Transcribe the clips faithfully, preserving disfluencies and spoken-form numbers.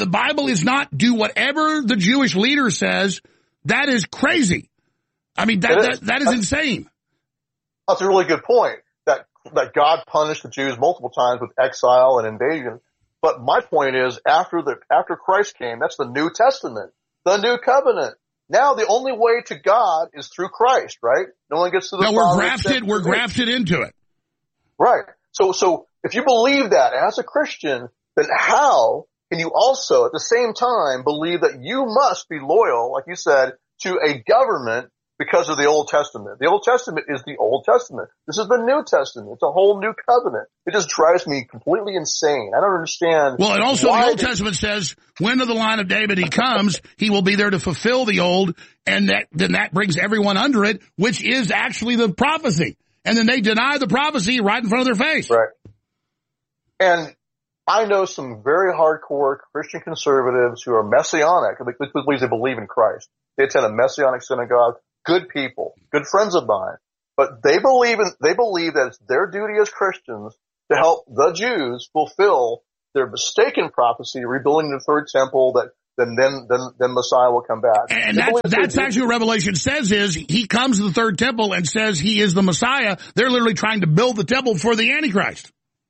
the Bible is not do whatever the Jewish leader says. That is crazy. I mean, that, that, that is that's, insane. That's a really good point, that, that God punished the Jews multiple times with exile and invasion. But my point is, after the, after Christ came, that's the New Testament, the New Covenant. Now the only way to God is through Christ, right? No one gets to the no, Father. we're grafted, we're grafted into it. Right. So, so if you believe that as a Christian, then how can you also at the same time believe that you must be loyal, like you said, to a government because of the Old Testament? The Old Testament is the Old Testament. This is the New Testament. It's a whole new covenant. It just drives me completely insane. I don't understand. Well, and also why the Old they, Testament says, when to the line of David he comes, he will be there to fulfill the old, and that then that brings everyone under it, which is actually the prophecy. And then they deny the prophecy right in front of their face. Right. And I know some very hardcore Christian conservatives who are messianic, which means they believe in Christ. They attend a messianic synagogue. Good people, good friends of mine, but they believe in, they believe that it's their duty as Christians to help the Jews fulfill their mistaken prophecy, rebuilding the third temple, that then, then, then, then Messiah will come back. And that's, that's actually what Revelation says is he comes to the third temple and says he is the Messiah. They're literally trying to build the temple for the Antichrist.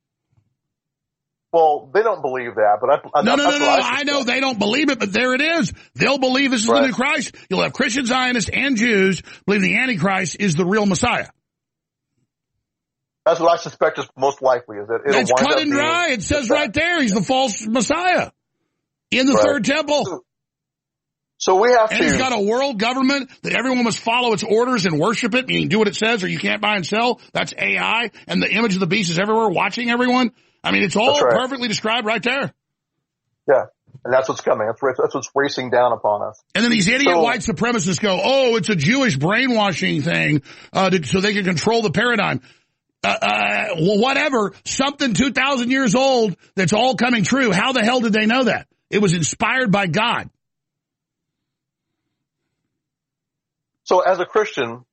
Well, they don't believe that, but I, I no, no, no, no. I, I know they don't believe it, but there it is. They'll believe this is right. the new Christ. You'll have Christian Zionists and Jews believe the Antichrist is the real Messiah. That's what I suspect is most likely. Is that it'll That's cut and dry. It says right there he's the false Messiah in the right. third temple. So, so we have and to. And he's got a world government that everyone must follow its orders and worship it, meaning do what it says, or you can't buy and sell. That's A I, and the image of the beast is everywhere, watching everyone. I mean, it's all right. perfectly described right there. Yeah, and that's what's coming. That's, that's what's racing down upon us. And then these idiot so, white supremacists go, oh, it's a Jewish brainwashing thing uh, to, so they can control the paradigm. Uh, uh, well, whatever, something two thousand years old that's all coming true. How the hell did they know that? It was inspired by God. So as a Christian,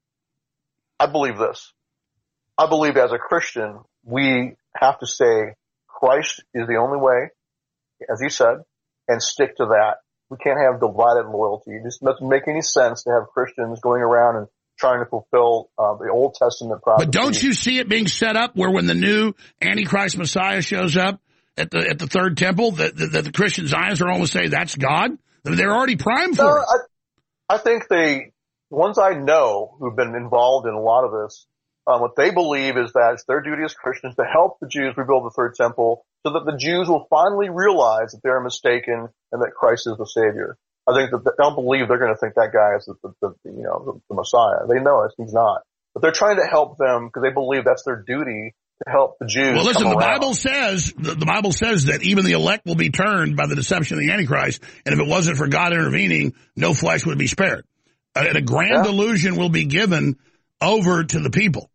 I believe this. I believe as a Christian, we have to say Christ is the only way, as he said, and stick to that. We can't have divided loyalty. It just doesn't make any sense to have Christians going around and trying to fulfill uh, the Old Testament prophecy. But don't you see it being set up where when the new Antichrist Messiah shows up at the at the third temple, that the, the, the Christian Zionists are only say that's God? They're already primed for no, it. I, I think they, the ones I know who've been involved in a lot of this, Um, what they believe is that it's their duty as Christians to help the Jews rebuild the third temple so that the Jews will finally realize that they're mistaken and that Christ is the Savior. I think that they don't believe they're going to think that guy is the, the, the you know, the, the Messiah. They know it. He's not. But they're trying to help them because they believe that's their duty to help the Jews. Well, listen, come the around. Bible says, the, the Bible says that even the elect will be turned by the deception of the Antichrist. And if it wasn't for God intervening, no flesh would be spared. And a grand yeah. delusion will be given over to the people.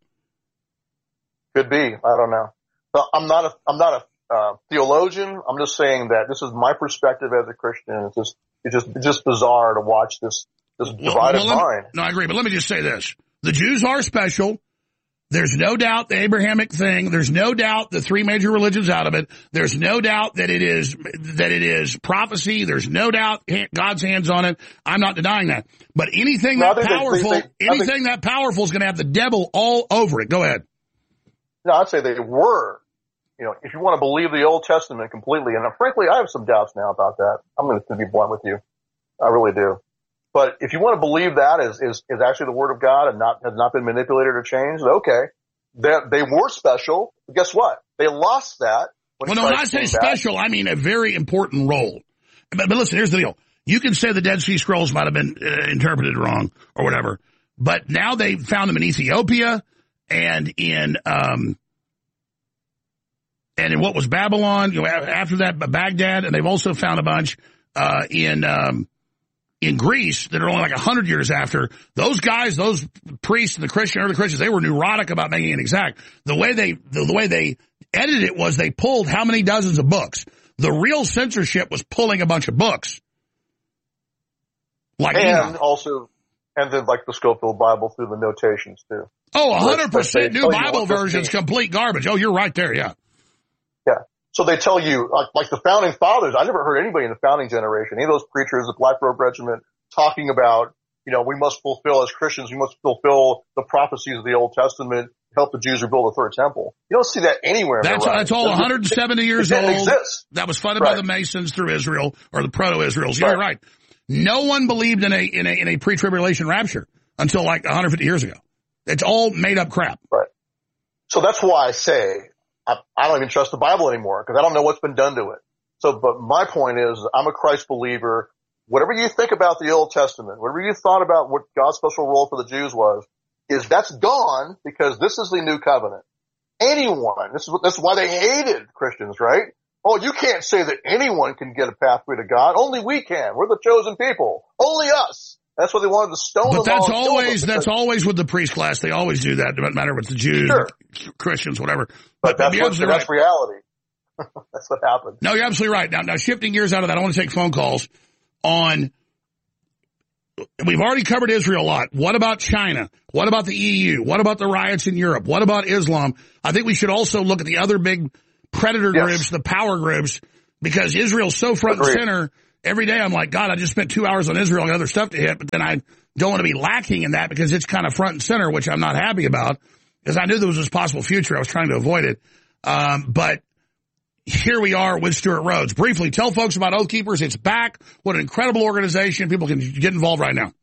Could be. I don't know. So I'm not a, I'm not a uh, theologian. I'm just saying that this is my perspective as a Christian. It's just, it's just, it's just bizarre to watch this, this well, divided well, mind. Me, no, I agree. But let me just say this. The Jews are special. There's no doubt the Abrahamic thing. There's no doubt the three major religions out of it. There's no doubt that it is, that it is prophecy. There's no doubt God's hands on it. I'm not denying that. But anything no, that powerful, they, they, they, anything think, that powerful is going to have the devil all over it. Go ahead. No, I'd say they were. You know, if you want to believe the Old Testament completely, and frankly, I have some doubts now about that. I'm going to be blunt with you. I really do. But if you want to believe that is, is, is actually the Word of God and not, has not been manipulated or changed, okay. They, they were special. But guess what? They lost that. When well, no, when I say special, back. I mean a very important role. But, but listen, here's the deal. You can say the Dead Sea Scrolls might have been uh, interpreted wrong or whatever, but now they found them in Ethiopia and in, um, and in what was Babylon, you know, after that, Baghdad, and they've also found a bunch, uh, in, um, in Greece that are only like a hundred years after. Those guys, those priests and the Christian, early Christians, they were neurotic about making it exact. The way they, the, the way they edited it was they pulled how many dozens of books. The real censorship was pulling a bunch of books. Like and Enoch. also, and then like the Scofield Bible through the notations too. Oh, a hundred percent new oh, Bible you know, versions, complete garbage. Oh, you're right there. Yeah. Yeah. So they tell you, like, like the founding fathers, I never heard anybody in the founding generation, any of those preachers, the Black Robe Regiment, talking about, you know, we must fulfill as Christians, we must fulfill the prophecies of the Old Testament, help the Jews rebuild the third temple. You don't see that anywhere. That's, that's all one hundred seventy years old. Exists. That was funded right. by the Masons through Israel, or the proto-Israels. You're right. right. No one believed in a, in a, in a pre-tribulation rapture until like one hundred fifty years ago. It's all made up crap. Right. So that's why I say I, I don't even trust the Bible anymore, because I don't know what's been done to it. So, but my point is, I'm a Christ believer. Whatever you think about the Old Testament, whatever you thought about what God's special role for the Jews was, is that's gone, because this is the new covenant. Anyone, this is what, that's why they hated Christians, right? Oh, you can't say that anyone can get a pathway to God. Only we can. We're the chosen people. Only us. That's why they wanted to stone but them all. But that's always, that's always with the priest class. They always do that. It doesn't matter if it's the Jews, sure. Christians, whatever. But, but that's, what, that's right. reality. That's what happened. No, you're absolutely right. Now, now shifting gears out of that, I want to take phone calls on, we've already covered Israel a lot. What about China? What about the E U? What about the riots in Europe? What about Islam? I think we should also look at the other big predator yes. groups, the power groups, because Israel's so front Agreed. and center. Every day I'm like, God, I just spent two hours on Israel and other stuff to hit, but then I don't want to be lacking in that because it's kind of front and center, which I'm not happy about, because I knew there was this possible future. I was trying to avoid it. Um, but here we are with Stuart Rhodes. Briefly, tell folks about Oath Keepers. It's back. What an incredible organization. People can get involved right now.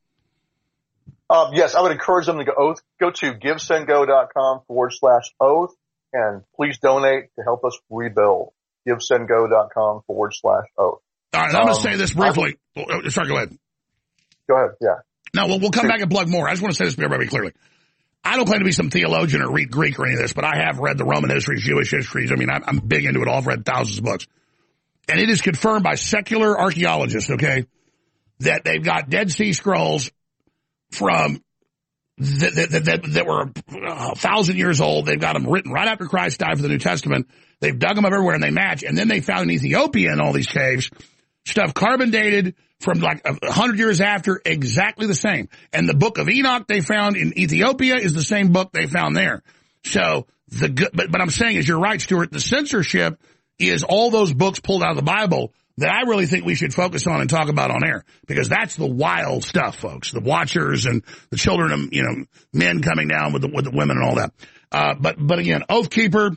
Um, yes, I would encourage them to go, oath, go to givesendgo.com forward slash oath, and please donate to help us rebuild. Givesendgo.com forward slash oath. All right, I'm um, going to say this briefly. I'm, Sorry, go ahead. Go ahead, yeah. No, we'll, we'll come back and plug more. I just want to say this very clearly. I don't claim to be some theologian or read Greek or any of this, but I have read the Roman histories, Jewish histories. I mean, I'm, I'm big into it all. I've read thousands of books. And it is confirmed by secular archaeologists, okay, that they've got Dead Sea Scrolls from that, that, that, that were a thousand years old. They've got them written right after Christ died for the New Testament. They've dug them up everywhere and they match. And then they found in Ethiopia in all these caves stuff carbon dated from like a hundred years after, exactly the same. And the book of Enoch they found in Ethiopia is the same book they found there. So the good, but, but I'm saying is you're right, Stuart, the censorship is all those books pulled out of the Bible that I really think we should focus on and talk about on air, because that's the wild stuff, folks. The Watchers and the children of, you know, men coming down with the, with the women and all that. Uh, but, but again, Oathkeeper,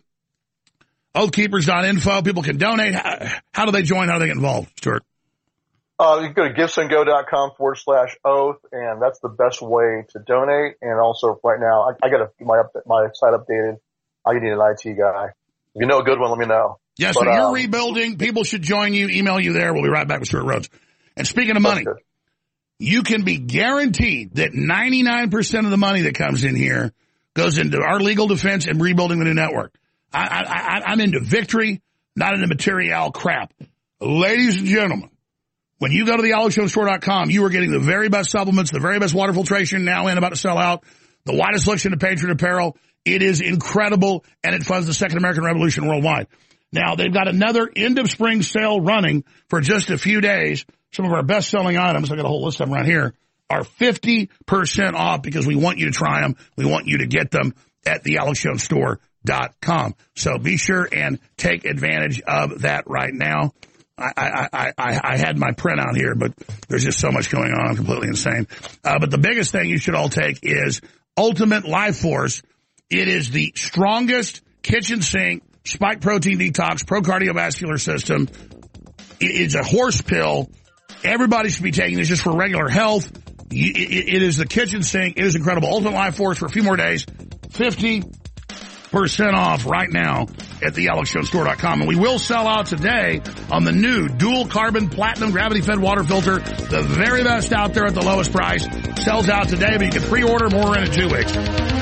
oath keepers dot info. People can donate. How, how do they join? How do they get involved, Stuart? Uh, you can go to givesendgo.com forward slash oath, and that's the best way to donate. And also right now, I, I got to my up, my site updated. I need an I T guy. If you know a good one, let me know. Yes, but, so you're um, rebuilding. People should join you. Email you there. We'll be right back with Stuart Rhodes. And speaking of money, you can be guaranteed that ninety-nine percent of the money that comes in here goes into our legal defense and rebuilding the new network. I, I, I, I'm into victory, not into material crap. Ladies and gentlemen, when you go to the alex jones store dot com, you are getting the very best supplements, the very best water filtration now and about to sell out, the widest selection of Patriot apparel. It is incredible, and it funds the Second American Revolution worldwide. Now, they've got another end-of-spring sale running for just a few days. Some of our best-selling items, I got a whole list of them right here, are fifty percent off because we want you to try them. We want you to get them at the alex jones store dot com. So be sure and take advantage of that right now. I, I, I, I had my printout here, but there's just so much going on, completely insane. Uh, but the biggest thing you should all take is Ultimate Life Force. It is the strongest kitchen sink, spike protein detox, pro cardiovascular system. It is a horse pill. Everybody should be taking this just for regular health. It, it, it is the kitchen sink. It is incredible. Ultimate Life Force for a few more days. fifty percent off right now at the alex jones store dot com. And we will sell out today on the new dual carbon platinum gravity fed water filter, the very best out there at the lowest price. Sells out today, but you can pre-order more in two weeks.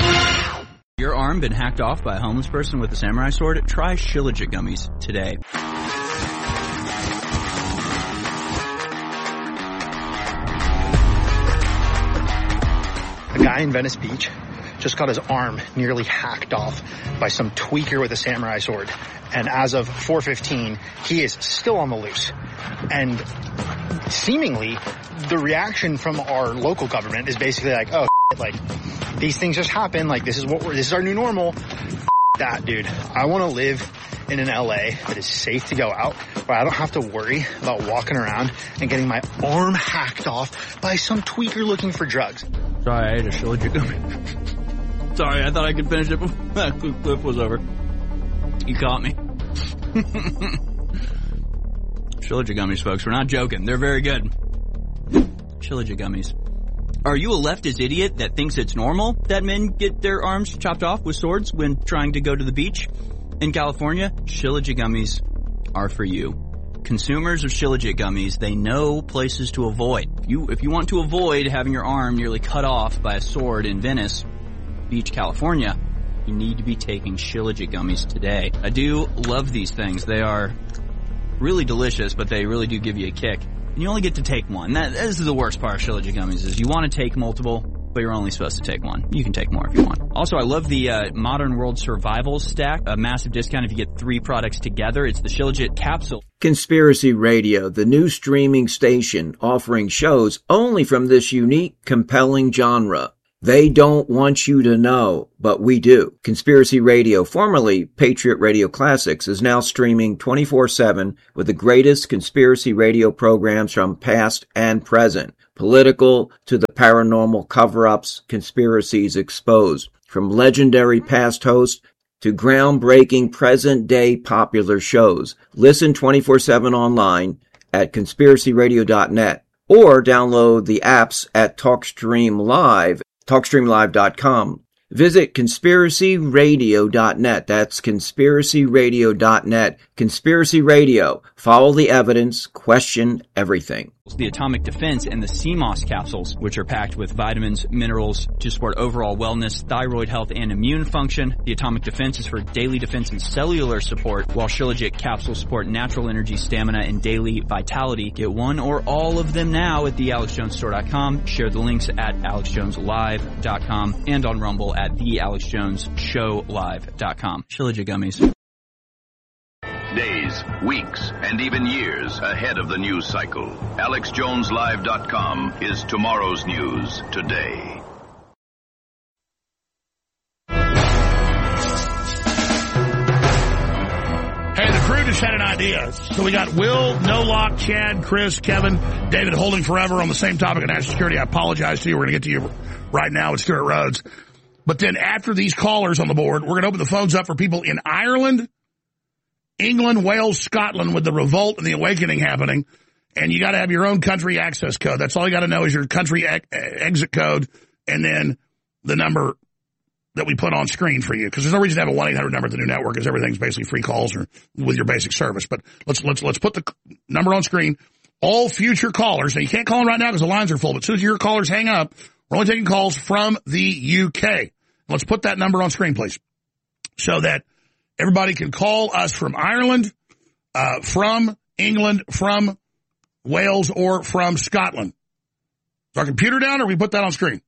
Your arm been hacked off by a homeless person with a samurai sword? Try Shilajit gummies today. A guy in Venice Beach just got his arm nearly hacked off by some tweaker with a samurai sword. And as of four fifteen, he is still on the loose. And seemingly, the reaction from our local government is basically like, oh, like, these things just happen. Like, this is what we're, this is our new normal. That, dude. I want to live in an L A that is safe to go out, where I don't have to worry about walking around and getting my arm hacked off by some tweaker looking for drugs. Sorry, I ate a Shilajit gummy. Sorry, I thought I could finish it before that clip was over. You caught me. Shilajit gummies, folks. We're not joking. They're very good. Shilajit gummies. Are you a leftist idiot that thinks it's normal that men get their arms chopped off with swords when trying to go to the beach in California? Shilajit gummies are for you. Consumers of Shilajit gummies, they know places to avoid. If you, if you want to avoid having your arm nearly cut off by a sword in Venice Beach, California, you need to be taking Shilajit gummies today. I do love these things. They are really delicious, but they really do give you a kick. And you only get to take one. That, this is the worst part of Shilajit gummies, is you want to take multiple, but you're only supposed to take one. You can take more if you want. Also, I love the uh, Modern World Survival Stack. A massive discount if you get three products together. It's the Shilajit capsule. Conspiracy Radio, the new streaming station offering shows only from this unique, compelling genre. They don't want you to know, but we do. Conspiracy Radio, formerly Patriot Radio Classics, is now streaming twenty-four seven with the greatest conspiracy radio programs from past and present. Political to the paranormal cover-ups, conspiracies exposed. From legendary past hosts to groundbreaking present-day popular shows. Listen twenty-four seven online at conspiracy radio dot net or download the apps at TalkStream Live. talkstream live dot com. Visit conspiracy radio dot net. That's conspiracy radio dot net. Conspiracy Radio. Follow the evidence. Question everything. The Atomic Defense and the C M O S capsules, which are packed with vitamins, minerals to support overall wellness, thyroid health, and immune function. The Atomic Defense is for daily defense and cellular support, while Shilajit capsules support natural energy, stamina, and daily vitality. Get one or all of them now at the alex jones store dot com. Share the links at alex jones live dot com and on Rumble at the alex jones show live dot com. Shilajit gummies. Days, weeks, and even years ahead of the news cycle. alex jones live dot com is tomorrow's news today. Hey, the crew just had an idea. So we got Will, No Lock, Chad, Chris, Kevin, David holding forever on the same topic of national security. I apologize to you. We're going to get to you right now with Stuart Rhodes. But then after these callers on the board, we're going to open the phones up for people in Ireland, England, Wales, Scotland with the revolt and the awakening happening. And you got to have your own country access code. That's all you got to know is your country ex- exit code and then the number that we put on screen for you. Because there's no reason to have a one eight hundred number at the new network because everything's basically free calls or with your basic service. But let's let's let's put the number on screen. All future callers, now you can't call in right now because the lines are full, but as soon as your callers hang up, we're only taking calls from the U K. Let's put that number on screen, please, so that everybody can call us from Ireland, uh, from England, from Wales, or from Scotland. Is our computer down or we put that on screen?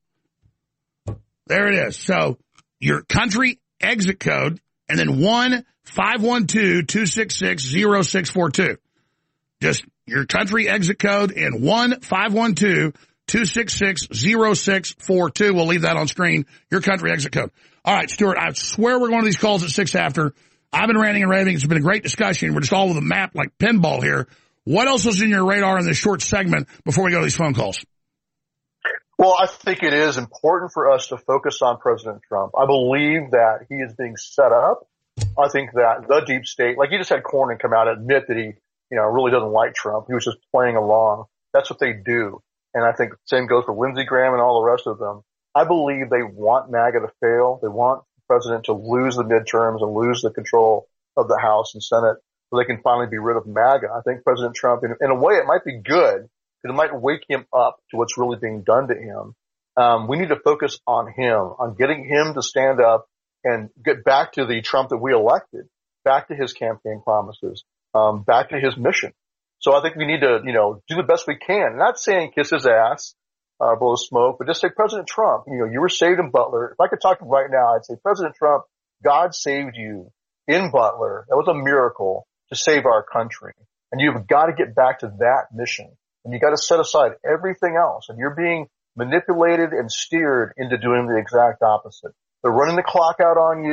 There it is. So your country exit code and then one five one two, two six six, zero six four two. Just your country exit code and one five one two, two six six, zero six four two. We'll leave that on screen. Your country exit code. All right, Stuart, I swear we're going to these calls at six after. I've been ranting and raving. It's been a great discussion. We're just all with a map like pinball here. What else is in your radar in this short segment before we go to these phone calls? Well, I think it is important for us to focus on President Trump. I believe that he is being set up. I think that the deep state, like you just had Cornyn come out and admit that he, you know, really doesn't like Trump. He was just playing along. That's what they do. And I think the same goes for Lindsey Graham and all the rest of them. I believe they want MAGA to fail. They want the president to lose the midterms and lose the control of the House and Senate so they can finally be rid of MAGA. I think President Trump, in, in a way, it might be good because it might wake him up to what's really being done to him. Um, we need to focus on him, on getting him to stand up and get back to the Trump that we elected, back to his campaign promises, um, back to his mission. So I think we need to, you know, do the best we can. Not saying kiss his ass, uh, blow smoke, but just say, President Trump, you know, you were saved in Butler. If I could talk to him right now, I'd say, President Trump, God saved you in Butler. That was a miracle to save our country. And you've got to get back to that mission. And you got to set aside everything else. And you're being manipulated and steered into doing the exact opposite. They're running the clock out on you.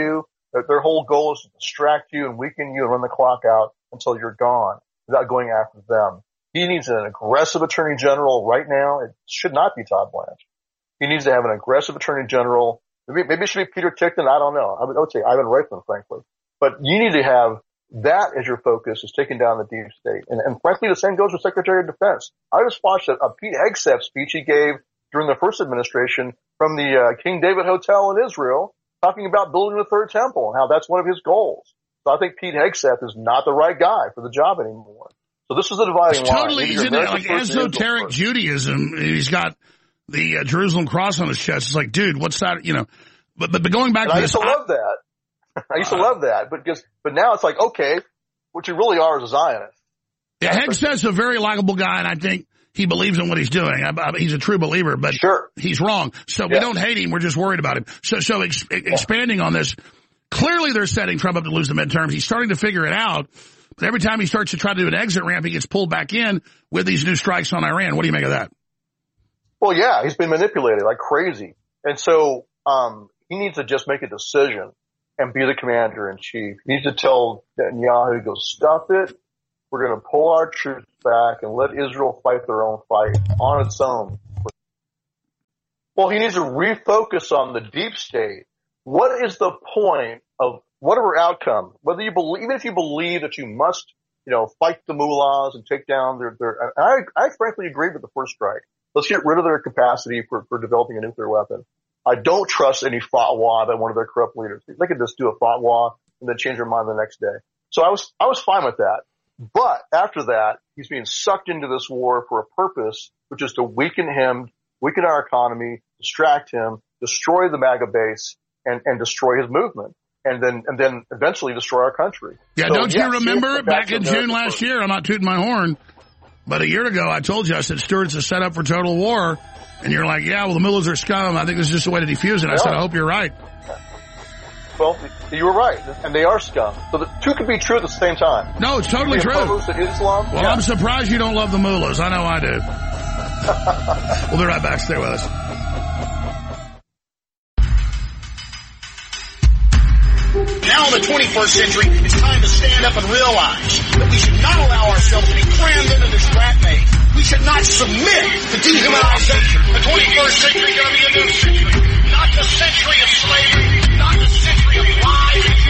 Their, their whole goal is to distract you and weaken you and run the clock out until you're gone without going after them. He needs an aggressive attorney general right now. It should not be Todd Blanche. He needs to have an aggressive attorney general. Maybe, maybe it should be Peter Tickton. I don't know. I would, I would say Ivan Reitman, frankly. But you need to have that as your focus, is taking down the deep state. And, and frankly, the same goes with Secretary of Defense. I just watched a, a Pete Hegseth speech he gave during the first administration from the uh, King David Hotel in Israel, talking about building the third temple and how that's one of his goals. So I think Pete Hegseth is not the right guy for the job anymore. So this is the dividing it's line. Totally, he's in that, like esoteric Judaism. He's got the uh, Jerusalem cross on his chest. It's like, dude, what's that? You know, but but, but going back and to I this, used to love that. I used to love that, but just but now it's like, okay, what you really are is a Zionist. Yeah, Hegseth's a very likable guy, and I think he believes in what he's doing. I, I, he's a true believer, but sure. he's wrong. So yeah. we don't hate him. We're just worried about him. So, so ex, expanding on this, clearly they're setting Trump up to lose the midterms. He's starting to figure it out. But every time he starts to try to do an exit ramp, he gets pulled back in with these new strikes on Iran. What do you make of that? Well, yeah, he's been manipulated like crazy. And so um he needs to just make a decision and be the commander in chief. He needs to tell Netanyahu, go, stuff it. We're going to pull our troops back and let Israel fight their own fight on its own. Well, he needs to refocus on the deep state. What is the point of whatever outcome, whether you believe, even if you believe that you must, you know, fight the mullahs and take down their, their, I, I frankly agree with the first strike. Let's get rid of their capacity for, for developing a nuclear weapon. I don't trust any fatwa by one of their corrupt leaders. They could just do a fatwa and then change their mind the next day. So I was, I was fine with that. But after that, he's being sucked into this war for a purpose, which is to weaken him, weaken our economy, distract him, destroy the MAGA base, and, and destroy his movement. And then, and then eventually destroy our country. Yeah, so, don't yes, you remember back in June last first. year, I'm not tooting my horn, but a year ago I told you, I said, Stuart's a setup for total war. And you're like, yeah, well, the mullahs are scum. I think this is just a way to defuse it. I said, I hope you're right. Well, you were right. And they are scum. So the two could be true at the same time. No, it's totally true. Opposed to Islam? Well, yeah. I'm surprised you don't love the mullahs. I know I do. We'll be right back. Stay with us. Now in the twenty-first century, it's time to stand up and realize that we should not allow ourselves to be crammed into this rat maze. We should not submit to dehumanization. The twenty-first century is going to be a new century. Not the century of slavery, not the century of lies,